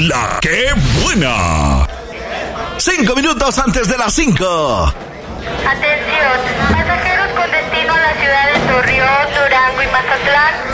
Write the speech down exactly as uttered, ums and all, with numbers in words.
La que buena. Cinco minutos antes de las cinco. Atención, pasajeros con destino a la ciudad de Torreón, Durango y Mazatlán